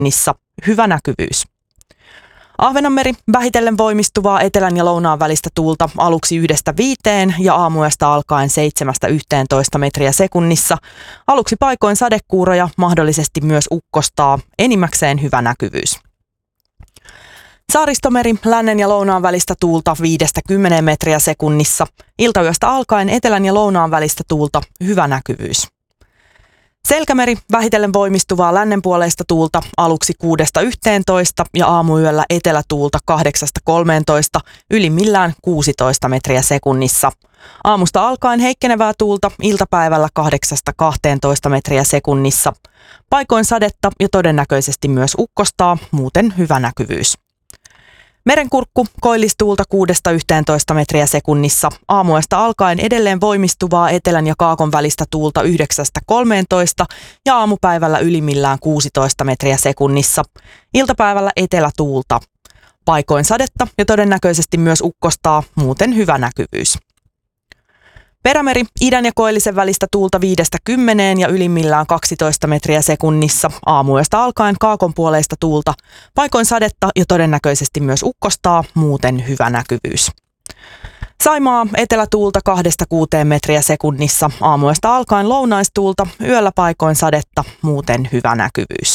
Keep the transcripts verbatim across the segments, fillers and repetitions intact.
sekunnissa, hyvä näkyvyys. Ahvenanmeri, vähitellen voimistuvaa etelän ja lounaan välistä tuulta aluksi yhdestä viiteen ja aamuyöstä alkaen seitsemästä yhteentoista metriä sekunnissa. Aluksi paikoin sadekuuroja, mahdollisesti myös ukkostaa, enimmäkseen hyvä näkyvyys. Saaristomeri, lännen ja lounaan välistä tuulta viidestä kymmeneen metriä sekunnissa. Iltayöstä alkaen etelän ja lounaan välistä tuulta, hyvä näkyvyys. Selkämeri, vähitellen voimistuvaa lännenpuoleista tuulta aluksi kuudesta yhteentoista ja aamuyöllä etelätuulta kahdeksasta kolmeentoista, ylimmillään kuusitoista metriä sekunnissa. Aamusta alkaen heikkenevää tuulta iltapäivällä kahdeksasta kahteentoista metriä sekunnissa. Paikoin sadetta ja todennäköisesti myös ukkostaa, muuten hyvä näkyvyys. Merenkurkku, koillistuulta kuudesta yhteentoista metriä sekunnissa. Aamuyöstä alkaen edelleen voimistuvaa etelän ja kaakon välistä tuulta yhdeksästä kolmeentoista ja aamupäivällä ylimmillään kuusitoista metriä sekunnissa. Iltapäivällä etelätuulta. Paikoin sadetta ja todennäköisesti myös ukkostaa, muuten hyvä näkyvyys. Perämeri, idän ja koillisen välistä tuulta viidestä kymmeneen ja ylimmillään kaksitoista metriä sekunnissa. Aamuyöstä alkaen kaakon puoleista tuulta. Paikoin sadetta ja todennäköisesti myös ukkostaa, muuten hyvä näkyvyys. Saimaa, etelätuulta kahdesta kuuteen metriä sekunnissa. Aamuyöstä alkaen lounaistuulta, yöllä paikoin sadetta, muuten hyvä näkyvyys.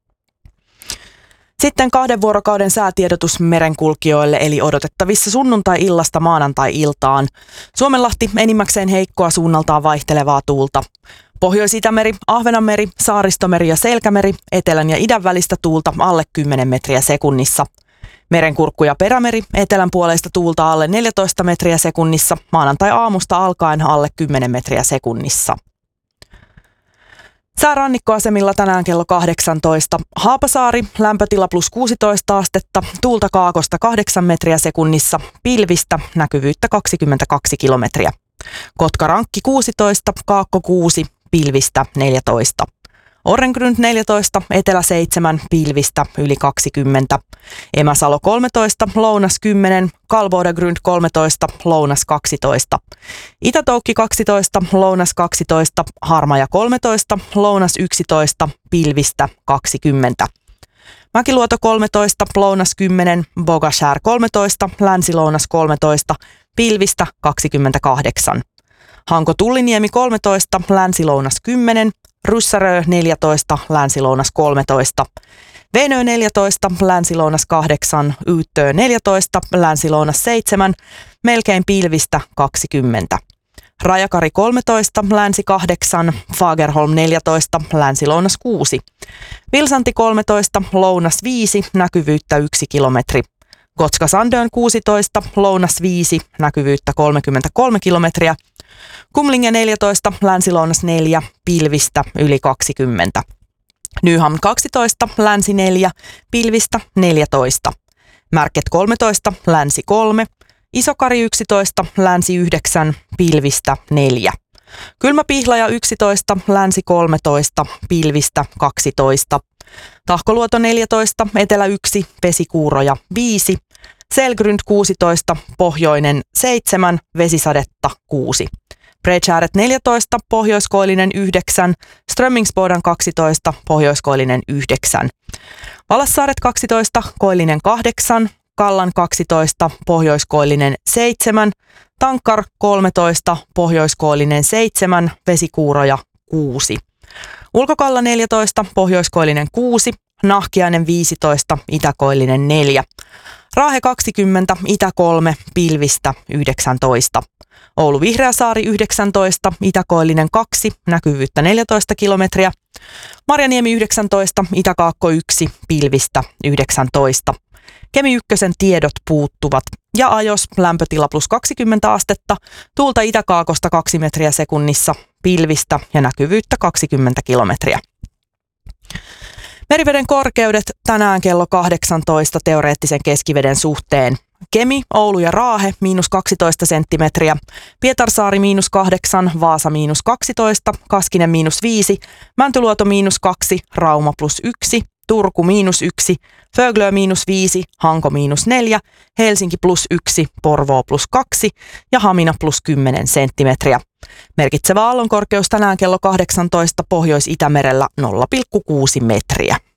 Sitten kahden vuorokauden säätiedotus merenkulkijoille, eli odotettavissa sunnuntai-illasta maanantai-iltaan. Suomenlahti enimmäkseen heikkoa suunnaltaan vaihtelevaa tuulta. Pohjois-Itämeri, Ahvenanmeri, Saaristomeri ja Selkämeri, etelän ja idän välistä tuulta alle kymmenen metriä sekunnissa. Merenkurkku ja Perämeri, etelän puoleista tuulta alle neljätoista metriä sekunnissa, maanantai-aamusta alkaen alle kymmenen metriä sekunnissa. Säärannikkoasemilla tänään kello kahdeksantoista. Haapasaari, lämpötila plus kuusitoista astetta, tuulta kaakosta kahdeksan metriä sekunnissa, pilvistä, näkyvyyttä kaksikymmentäkaksi kilometriä. Kotkarankki kuusitoista, Kaakko kuusi, pilvistä neljätoista. Orrengrund neljätoista, Etelä seitsemän, pilvistä yli kaksikymmentä. Emäsalo kolmetoista, Lounas kymmenen, Kalvodagrund kolmetoista, Lounas kaksitoista. Itätoukki kaksitoista, Lounas kaksitoista, Harmaja kolmetoista, Lounas yksitoista, pilvistä kaksikymmentä. Mäkiluoto kolmetoista, Lounas kymmenen, Bogashär kolmetoista, Länsi-Lounas kolmetoista, pilvistä kaksikymmentäkahdeksan. Hanko-Tulliniemi kolmetoista, Länsi-Lounas kymmenen, Ryssärö neljätoista, Länsi-Lounas kolmetoista. Veinö neljätoista, Länsi-Lounas kahdeksan, Yyttö neljätoista, Länsi-Lounas seitsemän, melkein pilvistä kaksikymmentä. Rajakari kolmetoista, Länsi kahdeksan, Fagerholm neljätoista, Länsi-Lounas kuusi. Vilsanti kolmetoista, Lounas viisi, näkyvyyttä yksi kilometri. Gotska-Sandön kuusitoista, Lounas viisi, näkyvyyttä kolmekymmentäkolme kilometriä. Kumlinge neljätoista, Länsi-Lounas neljä, pilvistä yli kaksikymmentä. Nyhamn kaksitoista, Länsi neljä, pilvistä neljätoista. Märket kolmetoista, Länsi kolme, Isokari yksitoista, Länsi yhdeksän, pilvistä neljä. Kylmäpihlaja yksitoista, Länsi kolmetoista, pilvistä kaksitoista. Tahkoluoto neljätoista, Etelä yksi, Vesikuuroja viisi. Selgrund kuusitoista, Pohjoinen seitsemän, Vesisadetta kuusi. Bredshäret neljätoista, Pohjoiskoillinen yhdeksän, Strömmingsbodan kaksitoista, Pohjoiskoillinen yhdeksän. Valassaaret kaksitoista, Koillinen kahdeksan, Kallan kaksitoista, Pohjoiskoillinen seitsemän, Tankkar kolmetoista, Pohjoiskoillinen seitsemän, Vesikuuroja kuusi. Ulkokalla neljätoista, Pohjoiskoillinen kuusi, Nahkiainen viisitoista, Itäkoillinen neljä. Raahe kaksikymmentä, Itä kolme, pilvistä yhdeksäntoista. Oulu Vihreäsaari yhdeksäntoista, Itäkoillinen kaksi, näkyvyyttä neljätoista kilometriä. Marjaniemi yhdeksäntoista, Itäkaakko yksi, pilvistä yhdeksäntoista. Kemi ykkösen tiedot puuttuvat. Ja Ajos, lämpötila plus kaksikymmentä astetta, tuulta itäkaakosta kaksi metriä sekunnissa, pilvistä ja näkyvyyttä kaksikymmentä kilometriä. Meriveden korkeudet tänään kello kahdeksantoista teoreettisen keskiveden suhteen. Kemi, Oulu ja Raahe miinus kaksitoista senttimetriä, Pietarsaari miinus kahdeksan, Vaasa miinus kaksitoista, Kaskinen miinus viisi, Mäntyluoto miinus kaksi, Rauma plus yksi, Turku miinus yksi, Föglö miinus viisi, Hanko miinus neljä, Helsinki plus yksi, Porvoo plus kaksi ja Hamina plus kymmenen senttimetriä. Merkitsevä aallonkorkeus tänään kello kahdeksantoista Pohjois-Itämerellä nolla pilkku kuusi metriä.